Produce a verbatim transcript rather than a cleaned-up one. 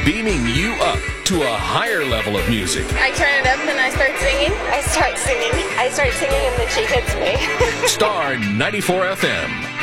beaming you up to a higher level of music. I turn it up and I start singing. I start singing. I start singing and then she hits me. Star ninety-four F M.